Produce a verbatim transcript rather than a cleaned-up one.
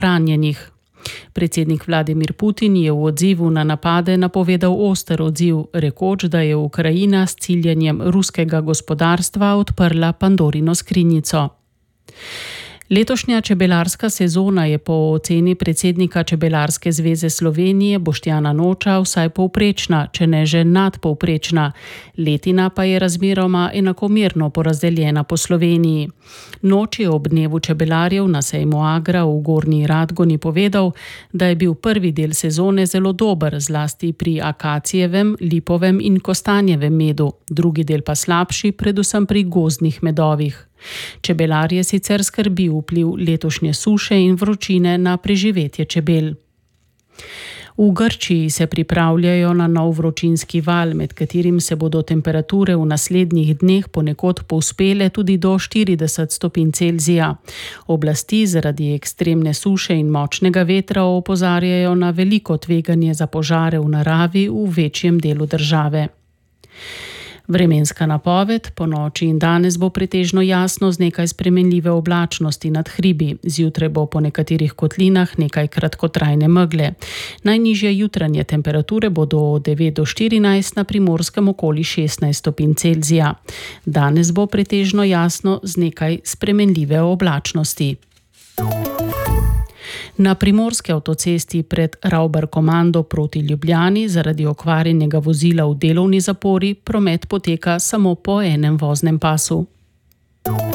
ranjenih. Predsednik Vladimir Putin je v odzivu na napade napovedal oster odziv, rekoč, da je Ukrajina s ciljanjem ruskega gospodarstva odprla Pandorino skrinjico. Letošnja čebelarska sezona je po oceni predsednika Čebelarske zveze Slovenije Boštjana Noča vsaj povprečna, če ne že nadpovprečna. Letina pa je razmeroma enakomerno porazdeljena po Sloveniji. Noč je ob dnevu čebelarjev na sejmu Agra v Gornji Radgoni povedal, da je bil prvi del sezone zelo dober, zlasti pri akacijevem, lipovem in kostanjevem medu, drugi del pa slabši, predvsem pri gozdnih medovih. Čebelarje sicer skrbi vpliv letošnje suše in vročine na preživetje čebel. V Grčiji se pripravljajo na nov vročinski val, med katerim se bodo temperature v naslednjih dneh ponekod povzpele tudi do štirideset stopinj Celzija. Oblasti zaradi ekstremne suše in močnega vetra opozarjajo na veliko tveganje za požare v naravi v večjem delu države. Vremenska napoved: po noči in danes bo pretežno jasno z nekaj spremenljive oblačnosti nad hribi. Zjutraj bo po nekaterih kotlinah nekaj kratkotrajne megle. Najnižje jutranje temperature bodo od devet do štirinajst, na Primorskem okoli šestnajst stopinj Celzija. Danes bo pretežno jasno z nekaj spremenljive oblačnosti. Na primorski avtocesti pred Ravbarkomando proti Ljubljani zaradi okvarjenega vozila v delovni zapori promet poteka samo po enem voznem pasu.